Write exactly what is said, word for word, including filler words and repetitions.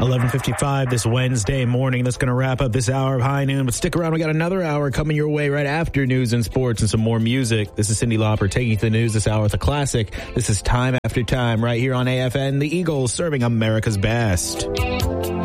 eleven fifty-five this Wednesday morning. That's going to wrap up this hour of High Noon. But stick around. We got another hour coming your way right after news and sports and some more music. This is Cyndi Lauper taking you to the news this hour with a classic. This is Time After Time right here on A F N. The Eagles serving America's best.